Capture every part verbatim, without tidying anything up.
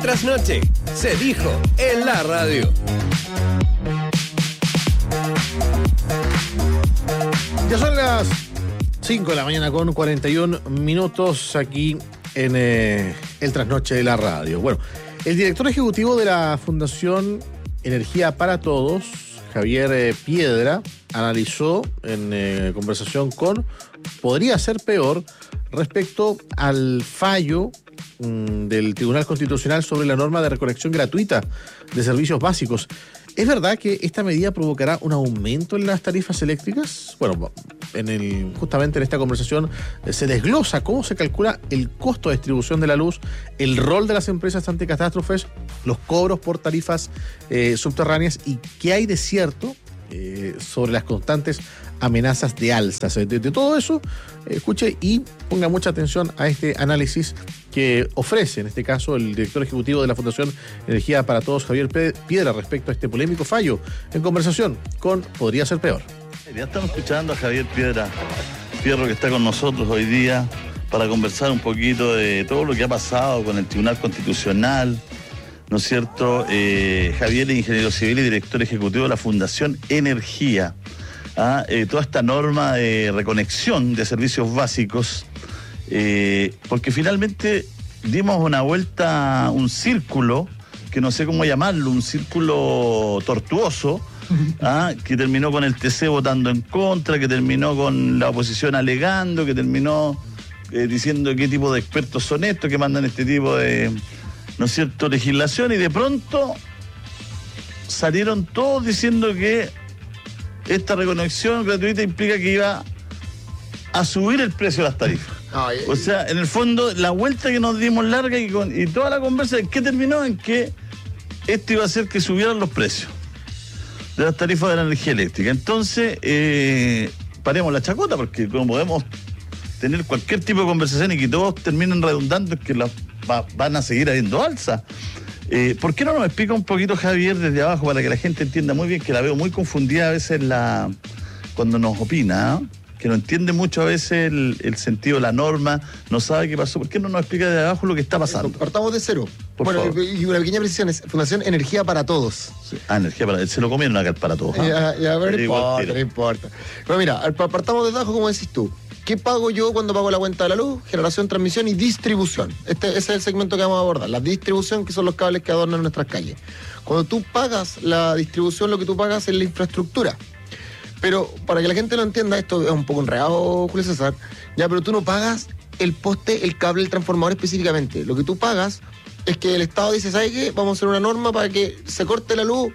Trasnoche, se dijo en la radio. Ya son las cinco de la mañana con cuarenta y un minutos aquí en eh, el Trasnoche de la radio. Bueno, el director ejecutivo de la Fundación Energía para Todos, Javier eh, Piedra, analizó en eh, conversación con Podría Ser Peor respecto al fallo mmm, del Tribunal Constitucional sobre la norma de reconexión gratuita de servicios básicos. ¿Es verdad que esta medida provocará un aumento en las tarifas eléctricas? Bueno, en el, justamente en esta conversación eh, se desglosa cómo se calcula el costo de distribución de la luz, el rol de las empresas ante catástrofes, los cobros por tarifas eh, subterráneas y qué hay de cierto eh, sobre las constantes amenazas de alzas. De, de todo eso, eh, escuche y ponga mucha atención a este análisis que ofrece, en este caso, el director ejecutivo de la Fundación Energía para Todos, Javier Piedra, respecto a este polémico fallo, en conversación con Podría Ser Peor. Ya estamos escuchando a Javier Piedra, Fierro, que está con nosotros hoy día para conversar un poquito de todo lo que ha pasado con el Tribunal Constitucional, ¿no es cierto? Eh, Javier es ingeniero civil y director ejecutivo de la Fundación Energía. ¿ah? Eh, toda esta norma de reconexión de servicios básicos, eh, porque finalmente dimos una vuelta, un círculo, que no sé cómo llamarlo, un círculo tortuoso, ¿ah? que terminó con el T C votando en contra, que terminó con la oposición alegando, que terminó eh, diciendo qué tipo de expertos son estos, que mandan este tipo de, ¿no es cierto?, legislación, y de pronto salieron todos diciendo que esta reconexión gratuita implica que iba a subir el precio de las tarifas. Ay, o sea, en el fondo, la vuelta que nos dimos larga y, con, y toda la conversa, ¿en qué terminó? En que esto iba a hacer que subieran los precios de las tarifas de la energía eléctrica. Entonces, eh, paremos la chacota, porque no podemos tener cualquier tipo de conversación y que todos terminen redundando, es que las va, van a seguir habiendo alza. Eh, ¿Por qué no nos explica un poquito, Javier, desde abajo, para que la gente entienda muy bien, que la veo muy confundida a veces la, cuando nos opina, ¿eh? que no entiende mucho a veces el, el sentido de la norma, no sabe qué pasó? ¿Por qué no nos explica desde abajo lo que está pasando? Partamos de cero. Por bueno, favor. Y una pequeña precisión, es Fundación Energía para Todos. Sí. Ah, Energía para Todos. Se lo comieron acá para todos. ¿eh? Ya, ya, pero no importa, no importa. Pero mira, partamos desde abajo, como decís tú. ¿Qué pago yo cuando pago la cuenta de la luz? Generación, transmisión y distribución. Este, ese es el segmento que vamos a abordar. La distribución, que son los cables que adornan nuestras calles. Cuando tú pagas la distribución, lo que tú pagas es la infraestructura. Pero para que la gente lo entienda, esto es un poco enredado, Julio César, ya, pero tú no pagas el poste, el cable, el transformador específicamente. Lo que tú pagas es que el Estado dice, ¿sabes qué? Vamos a hacer una norma para que se corte la luz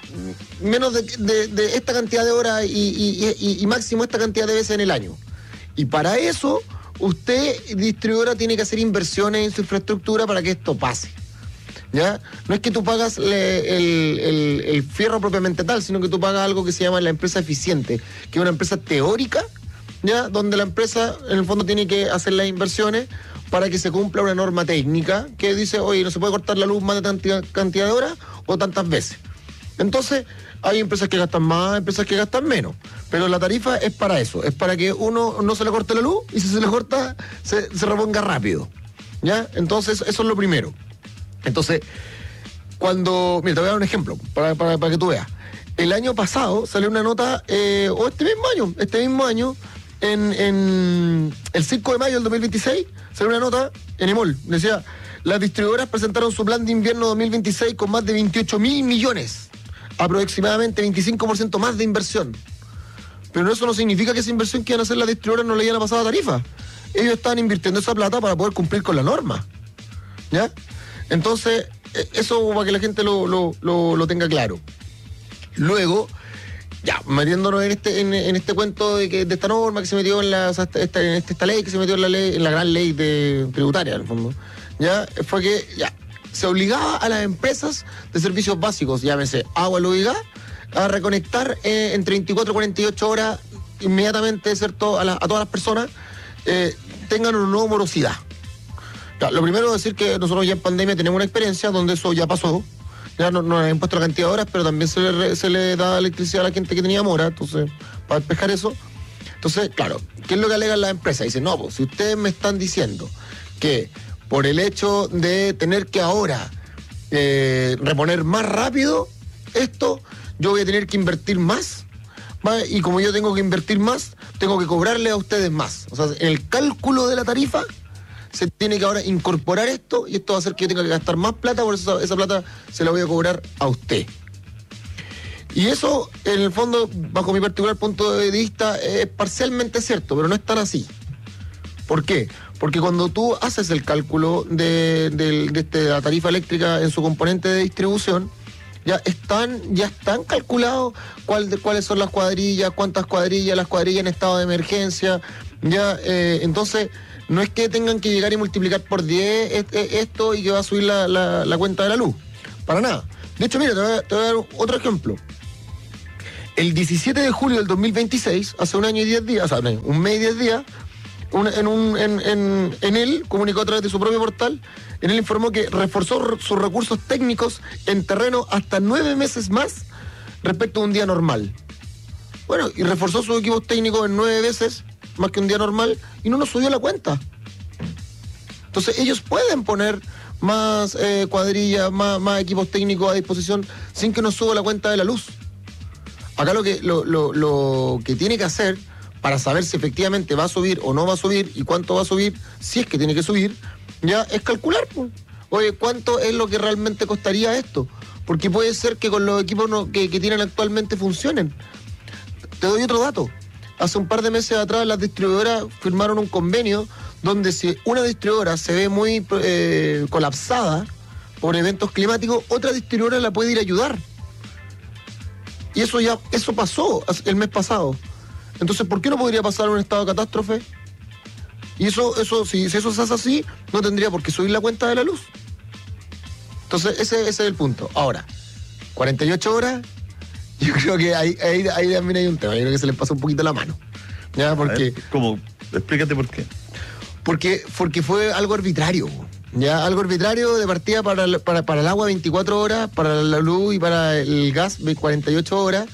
menos de, de, de esta cantidad de horas y, y, y, y máximo esta cantidad de veces en el año. Y para eso, usted, distribuidora, tiene que hacer inversiones en su infraestructura para que esto pase. ¿Ya? No es que tú pagas le, el, el, el fierro propiamente tal, sino que tú pagas algo que se llama la empresa eficiente, que es una empresa teórica, ¿ya? Donde la empresa, en el fondo, tiene que hacer las inversiones para que se cumpla una norma técnica que dice, oye, no se puede cortar la luz más de tanta cantidad de horas o tantas veces. Entonces, hay empresas que gastan más, empresas que gastan menos. Pero la tarifa es para eso, es para que uno no se le corte la luz y si se le corta, se, se reponga rápido. ¿Ya? Entonces, eso es lo primero. Entonces, cuando... Mira, te voy a dar un ejemplo para, para, para que tú veas. El año pasado salió una nota, eh, o este mismo año, este mismo año, en, en el cinco de mayo del dos mil veintiséis, salió una nota en EMOL. Decía, las distribuidoras presentaron su plan de invierno dos mil veintiséis con más de veintiocho mil millones. Aproximadamente veinticinco por ciento más de inversión. Pero eso no significa que esa inversión que iban a hacer las distribuidoras no le iban a pasar a tarifa. Ellos estaban invirtiendo esa plata para poder cumplir con la norma. ¿Ya? Entonces, eso para que la gente lo, lo, lo, lo tenga claro. Luego, ya, metiéndonos en este, en, en este cuento de que de esta norma que se metió en la, o sea, esta, esta, esta ley que se metió en la ley, en la gran ley de tributaria, en el fondo, ya, fue que ya se obligaba a las empresas de servicios básicos, llámese agua, luz y gas, a reconectar eh, entre veinticuatro y cuarenta y ocho horas inmediatamente, ¿cierto?, a, la, a todas las personas eh, tengan una nueva morosidad. Ya, lo primero es decir que nosotros ya en pandemia tenemos una experiencia donde eso ya pasó. Ya no, no nos han puesto la cantidad de horas, pero también se le, se le da electricidad a la gente que tenía mora, entonces, para despejar eso. Entonces, claro, ¿qué es lo que alegan las empresas? Dicen, no, pues si ustedes me están diciendo que por el hecho de tener que ahora eh, reponer más rápido esto, yo voy a tener que invertir más, ¿vale? Y como yo tengo que invertir más, tengo que cobrarle a ustedes más. O sea, en el cálculo de la tarifa se tiene que ahora incorporar esto, y esto va a hacer que yo tenga que gastar más plata, por eso esa plata se la voy a cobrar a usted. Y eso, en el fondo, bajo mi particular punto de vista, es parcialmente cierto, pero no es tan así. ¿Por qué? Porque cuando tú haces el cálculo de, de, de, este, de la tarifa eléctrica en su componente de distribución, ya están, ya están calculados cuál, de, cuáles son las cuadrillas, cuántas cuadrillas, las cuadrillas en estado de emergencia, ya, eh, entonces, no es que tengan que llegar y multiplicar por diez este, esto y que va a subir la, la, la cuenta de la luz, para nada. De hecho, mira, te voy a, te voy a dar otro ejemplo. El diecisiete de julio del dos mil veintiséis, hace un año y diez días, o sea, un mes y diez días, un, en, un, en, en, en él, comunicó a través de su propio portal, en él informó que reforzó sus recursos técnicos en terreno hasta nueve meses más respecto a un día normal. Bueno, y reforzó sus equipos técnicos en nueve veces más que un día normal y no nos subió la cuenta. Entonces ellos pueden poner más eh, cuadrillas, más, más equipos técnicos a disposición sin que nos suba la cuenta de la luz. Acá lo que, lo, lo, lo que tiene que hacer para saber si efectivamente va a subir o no va a subir y cuánto va a subir, si es que tiene que subir, ya es calcular, pues. Oye, ¿cuánto es lo que realmente costaría esto? Porque puede ser que con los equipos no, que, que tienen actualmente funcionen. Te doy otro dato. Hace un par de meses atrás las distribuidoras firmaron un convenio donde si una distribuidora se ve muy eh, colapsada por eventos climáticos, otra distribuidora la puede ir a ayudar. Y eso ya, eso pasó el mes pasado. Entonces, ¿por qué no podría pasar un estado de catástrofe? Y eso, eso, si, si eso se hace así, no tendría por qué subir la cuenta de la luz. Entonces, ese, ese es el punto. Ahora, cuarenta y ocho horas, yo creo que ahí, ahí, ahí también hay un tema. Yo creo que se les pasa un poquito la mano. ¿Ya? Porque, ver, ¿cómo? Explícate por qué. Porque, porque fue algo arbitrario. Ya, algo arbitrario de partida para, para, para el agua veinticuatro horas, para la luz y para el gas cuarenta y ocho horas.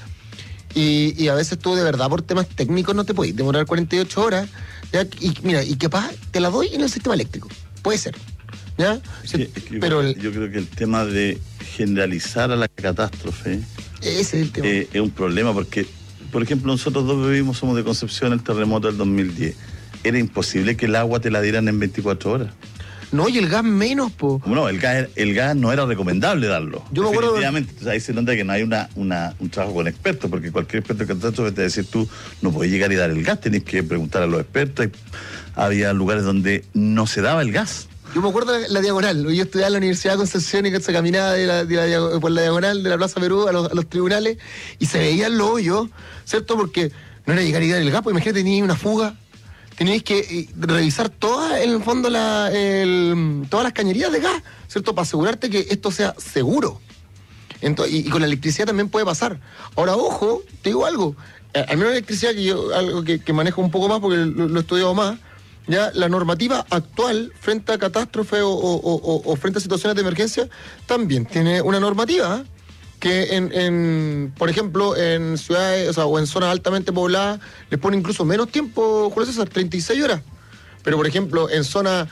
Y, y a veces tú de verdad por temas técnicos no te puedes demorar cuarenta y ocho horas. ¿Ya? Y mira, y capaz te la doy en el sistema eléctrico. Puede ser. ¿Ya? Es que, es que Pero yo, yo creo que el tema de generalizar a la catástrofe ese es el tema. Eh, es un problema porque, por ejemplo, nosotros dos vivimos, somos de Concepción, el terremoto del dos mil diez. Era imposible que el agua te la dieran en veinticuatro horas. No, y el gas menos, po. No, el gas, el gas no era recomendable darlo. Yo me acuerdo. Definitivamente. Entonces, ahí se nota que no hay una, una, un trabajo con expertos, porque cualquier experto de catástrofe te va a decir tú, no podés llegar y dar el gas, tenés que preguntar a los expertos. Había lugares donde no se daba el gas. Yo me acuerdo de la, la diagonal. Yo estudiaba en la Universidad de Concepción y que se caminaba de la, de la, por la diagonal de la Plaza Perú a los, a los tribunales y se veían los hoyos, ¿cierto? Porque no era llegar y dar el gas, pues imagínate, tenías una fuga. Tenéis que eh, revisar todas, en el fondo, la, el, todas las cañerías de gas, ¿cierto? Para asegurarte que esto sea seguro. Entonces, y, y con la electricidad también puede pasar. Ahora, ojo, te digo algo. Al menos la electricidad, que yo algo que, que manejo un poco más porque lo, lo he estudiado más, ya la normativa actual frente a catástrofe o, o, o, o frente a situaciones de emergencia también tiene una normativa, ¿eh? Que en, en, por ejemplo, en ciudades, o sea, o en zonas altamente pobladas, les pone incluso menos tiempo, Julio César, treinta y seis horas. Pero, por ejemplo, en zonas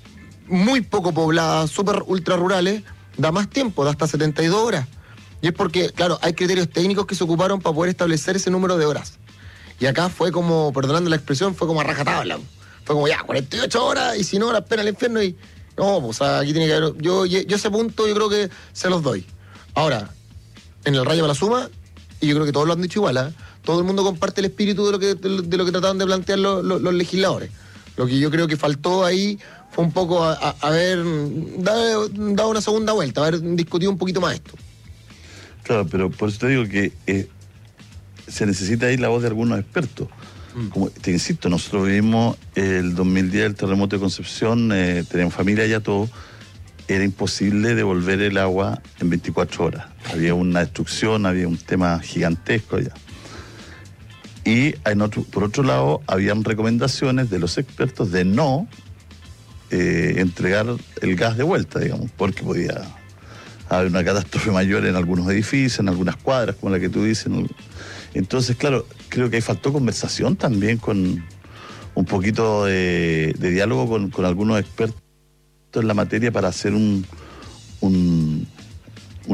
muy poco pobladas, súper ultra rurales, da más tiempo, da hasta setenta y dos horas. Y es porque, claro, hay criterios técnicos que se ocuparon para poder establecer ese número de horas. Y acá fue como, perdonando la expresión, fue como a rajatabla. Fue como, ya, cuarenta y ocho horas, y si no, la pena al infierno. Y no, pues aquí tiene que haber. Yo, yo, yo ese punto yo creo que se los doy. Ahora, en el rayo para la suma, y yo creo que todos lo han dicho igual, ¿eh? Todo el mundo comparte el espíritu de lo que, de lo que trataban de plantear los, los, los legisladores. Lo que yo creo que faltó ahí fue un poco a, a, a haber dado, dado una segunda vuelta, haber discutido un poquito más esto. Claro, pero por eso te digo que eh, se necesita ahí la voz de algunos expertos. Mm. Como te insisto, nosotros vivimos el dos mil diez, el terremoto de Concepción, eh, tenemos familia allá, todo. Era imposible devolver el agua en veinticuatro horas. Había una destrucción, había un tema gigantesco allá. Y en otro, por otro lado, habían recomendaciones de los expertos de no eh, entregar el gas de vuelta, digamos, porque podía haber una catástrofe mayor en algunos edificios, en algunas cuadras, como la que tú dices. Entonces, claro, creo que ahí faltó conversación también con un poquito de, de diálogo con, con algunos expertos en la materia para hacer un, un,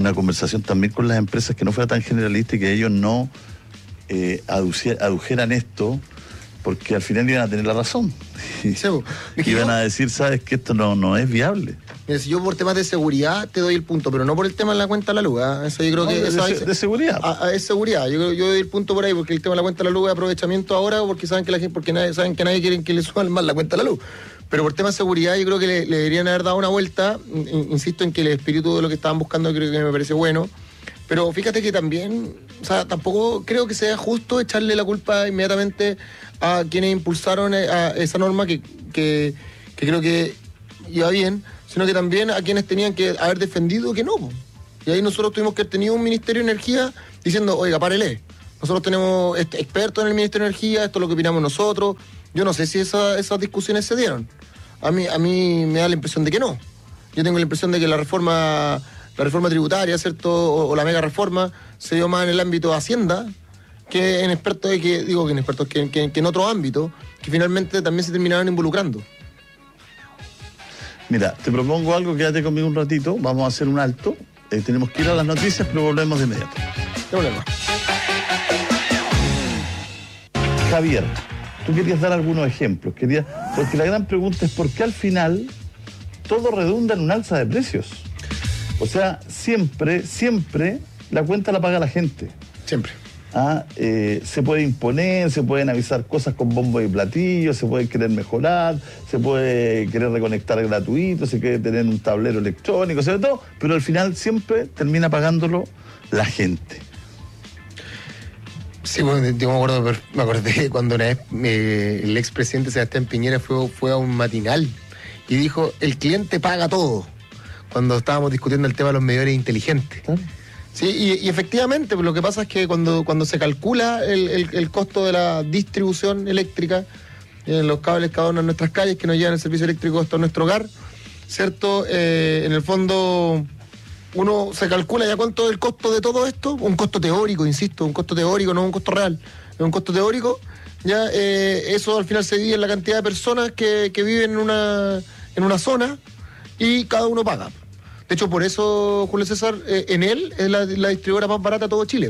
una conversación también con las empresas que no fuera tan generalista y que ellos no eh, aducier, adujeran esto, porque al final iban a tener la razón. Y, Sí, y iban a decir, sabes que esto no, no es viable. Mira, si yo por temas de seguridad te doy el punto, pero no por el tema de la cuenta de la luz. ¿eh? Eso yo creo No, que de, eso de, es, de seguridad. a- a- es seguridad. Yo, yo doy el punto por ahí, porque el tema de la cuenta de la luz es aprovechamiento ahora, porque saben que la gente, porque nadie, saben que nadie quiere que le suban más la cuenta de la luz. Pero por tema de seguridad yo creo que le, le deberían haber dado una vuelta. In- Insisto en que el espíritu de lo que estaban buscando creo que me parece bueno. Pero fíjate que también, o sea, tampoco creo que sea justo echarle la culpa inmediatamente a quienes impulsaron eh, a esa norma que, que, que creo que iba bien, sino que también a quienes tenían que haber defendido que no. Po. Y ahí nosotros tuvimos que haber tenido un Ministerio de Energía diciendo, oiga, párele. Nosotros tenemos este, expertos en el Ministerio de Energía, esto es lo que opinamos nosotros. Yo no sé si esa, esas discusiones se dieron. A mí, a mí me da la impresión de que no. Yo tengo la impresión de que la reforma, la reforma tributaria, ¿cierto? O, o la mega reforma se dio más en el ámbito de Hacienda que en expertos, que digo que en expertos, que, que, que en otro ámbito, que finalmente también se terminaron involucrando. Mira, te propongo algo, quédate conmigo un ratito, vamos a hacer un alto. Eh, tenemos que ir a las noticias, pero volvemos de inmediato. No problema. Javier, tú querías dar algunos ejemplos, querías, porque la gran pregunta es por qué al final todo redunda en un alza de precios. O sea, siempre, siempre la cuenta la paga la gente. Siempre. Ah, eh, se puede imponer, se pueden avisar cosas con bombo y platillo, se puede querer mejorar, se puede querer reconectar gratuito, se quiere tener un tablero electrónico, sobre todo, pero al final siempre termina pagándolo la gente. Sí, bueno, yo me acuerdo, me acordé cuando una vez eh, el expresidente Sebastián Piñera fue, fue a un matinal y dijo, el cliente paga todo, cuando estábamos discutiendo el tema de los medidores inteligentes. ¿Claro? Sí, y, y efectivamente, lo que pasa es que cuando, cuando se calcula el, el, el costo de la distribución eléctrica, en los cables cada uno de nuestras calles que nos llevan el servicio eléctrico hasta nuestro hogar, ¿cierto? Eh, en el fondo, uno se calcula ya cuánto es el costo de todo esto, un costo teórico, insisto, un costo teórico, no un costo real, es un costo teórico, ya eh, eso al final se divide en la cantidad de personas que, que viven en una, en una zona y cada uno paga. De hecho, por eso, Julio César, eh, en él es la, la distribuidora más barata de todo Chile.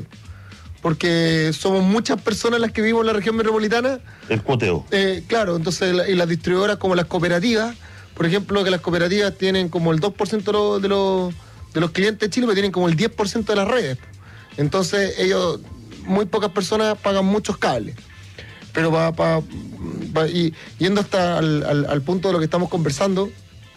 Porque somos muchas personas las que vivimos en la región metropolitana. El cuoteo. Eh, claro, entonces, la, y las distribuidoras como las cooperativas, por ejemplo, que las cooperativas tienen como el dos por ciento de, lo, de, los, de los clientes de Chile, pero tienen como el diez por ciento de las redes. Entonces, ellos, muy pocas personas pagan muchos cables. Pero pa, pa, pa, y, yendo hasta al, al, al punto de lo que estamos conversando,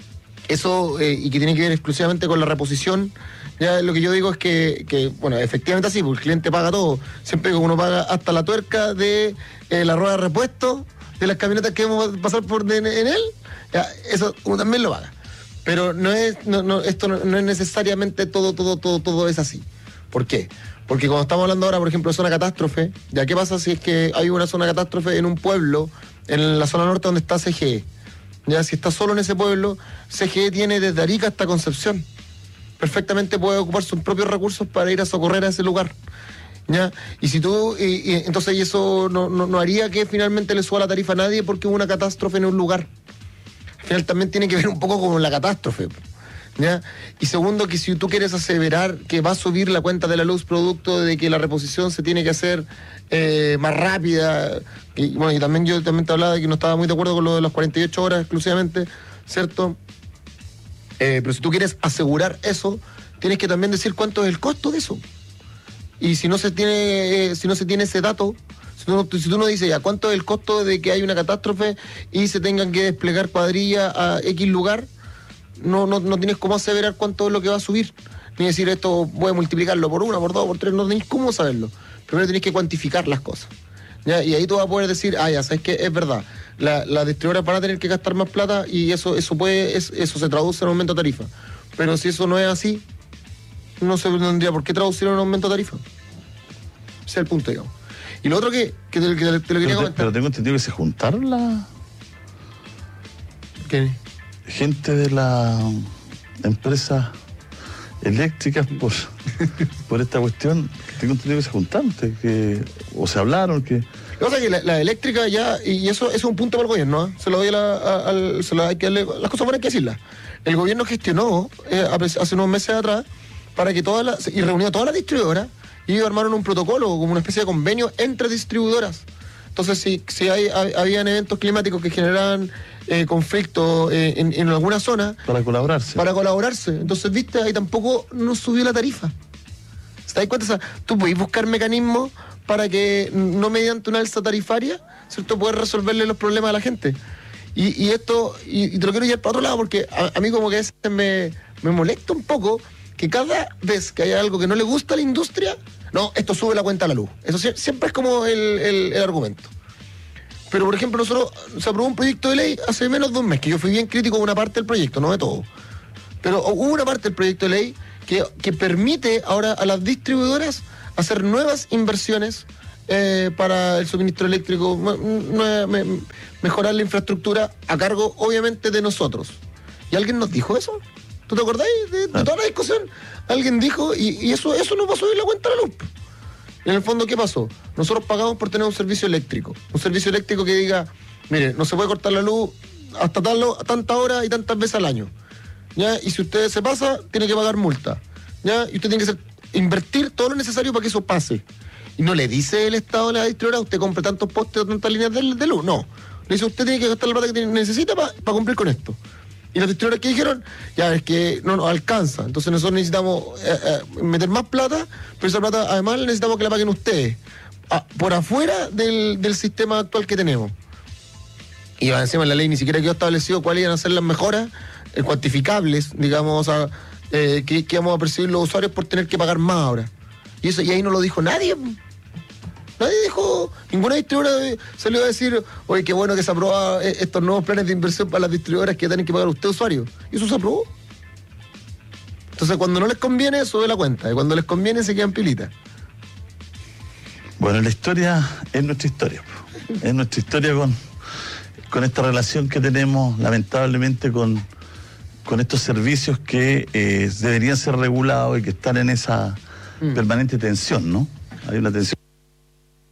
eso, eh, y que tiene que ver exclusivamente con la reposición, ya lo que yo digo es que, que bueno, efectivamente así, porque el cliente paga todo. Siempre que uno paga hasta la tuerca de eh, la rueda de repuesto, de las camionetas que vamos a pasar por en, en él, ya, eso uno también lo paga. Pero no es, no, no, esto no, no es necesariamente todo, todo, todo, todo es así. ¿Por qué? Porque cuando estamos hablando ahora, por ejemplo, de zona catástrofe, ya qué pasa si es que hay una zona catástrofe en un pueblo, en la zona norte donde está C G E. Ya, si está solo en ese pueblo, C G E tiene desde Arica hasta Concepción. Perfectamente puede ocupar sus propios recursos para ir a socorrer a ese lugar. ¿Ya? Y si tú, y, y, entonces y eso no, no, no haría que finalmente le suba la tarifa a nadie porque hubo una catástrofe en un lugar. Al final también tiene que ver un poco con la catástrofe. ¿Ya? Y segundo, que si tú quieres aseverar que va a subir la cuenta de la luz producto de que la reposición se tiene que hacer eh, más rápida, y bueno, y también yo también te hablaba de que no estaba muy de acuerdo con lo de las cuarenta y ocho horas exclusivamente, ¿cierto? Eh, pero si tú quieres asegurar eso, tienes que también decir cuánto es el costo de eso. Y si no se tiene, eh, si no se tiene ese dato, si tú, no, si tú no dices ya cuánto es el costo de que hay una catástrofe y se tengan que desplegar cuadrillas a X lugar, no, no, no tienes cómo aseverar cuánto es lo que va a subir. Ni decir esto voy a multiplicarlo por una, por dos, por tres, no tenés cómo saberlo. Primero tenés que cuantificar las cosas. ¿Ya? Y ahí tú vas a poder decir, ah, ya, sabes que es verdad, la, la distribuidora van a tener que gastar más plata y eso, eso puede, es, eso se traduce en aumento de tarifa. Pero si eso no es así, no se tendría por qué traducir en un aumento de tarifa. Ese es el punto, digamos. Y lo otro que, que, te, que te, te lo quería pero, comentar. pero tengo entendido que se juntaron la ¿Qué? gente de la empresa eléctricas por, por esta cuestión. Tengo entendido que se juntaron, que, o se hablaron, que... Lo que pasa es que la, la eléctrica ya, y eso, eso es un punto para el gobierno, ¿eh? Se lo doy a la, a, al, se lo hay que darle, las cosas buenas hay que decirlas. El gobierno gestionó eh, hace unos meses atrás para que todas las, y reunió a todas las distribuidoras y ellos armaron un protocolo, como una especie de convenio entre distribuidoras. Entonces, si, si hay, hay, habían eventos climáticos que generaban eh, conflictos eh, en, en alguna zona... Para colaborarse. Para colaborarse. Entonces, viste, ahí tampoco nos subió la tarifa. ¿Te das cuenta? O sea, tú podés buscar mecanismos para que, no mediante una alza tarifaria, ¿cierto?, poder resolverle los problemas a la gente. Y, y esto, y, y te lo quiero llevar para otro lado, porque a, a mí como que a veces me, me molesta un poco que cada vez que haya algo que no le gusta a la industria, no, esto sube la cuenta a la luz. Eso siempre es como el, el, el argumento. Pero, por ejemplo, nosotros se aprobó un proyecto de ley hace menos de un mes, que yo fui bien crítico de una parte del proyecto, no de todo. Pero hubo una parte del proyecto de ley que, que permite ahora a las distribuidoras hacer nuevas inversiones eh, para el suministro eléctrico, me, me, me, mejorar la infraestructura a cargo, obviamente, de nosotros. ¿Y alguien nos dijo eso? ¿Tú te acordás de, de toda la discusión? Alguien dijo, y, y eso, eso no pasó en la cuenta de la luz. En el fondo, ¿qué pasó? Nosotros pagamos por tener un servicio eléctrico. Un servicio eléctrico que diga, mire, no se puede cortar la luz hasta tal, tanta hora y tantas veces al año. ¿Ya? Y si usted se pasa, tiene que pagar multa. ¿Ya? Y usted tiene que hacer, invertir todo lo necesario para que eso pase. Y no le dice el Estado a la distribuidora, usted compre tantos postes o tantas líneas de, de luz. No. Le dice, usted tiene que gastar la plata que tiene, necesita para pa cumplir con esto. Y los distribuidores que dijeron, ya es que no nos alcanza. Entonces nosotros necesitamos eh, eh, meter más plata, pero esa plata además necesitamos que la paguen ustedes. A, por afuera del, del sistema actual que tenemos. Y encima en la ley ni siquiera quedó establecido cuáles iban a ser las mejoras eh, cuantificables, digamos, o sea, eh, que, que vamos a percibir los usuarios por tener que pagar más ahora. Y eso y ahí no lo dijo nadie. Nadie dijo, ninguna distribuidora salió a decir, oye, qué bueno que se aprobó estos nuevos planes de inversión para las distribuidoras que tienen que pagar usted, usuario. Y eso se aprobó. Entonces, cuando no les conviene, sube la cuenta. Y cuando les conviene, se quedan pilitas. Bueno, la historia es nuestra historia. Es nuestra historia con, con esta relación que tenemos, lamentablemente, con, con estos servicios que eh, deberían ser regulados y que están en esa mm. permanente tensión, ¿no? Hay una tensión.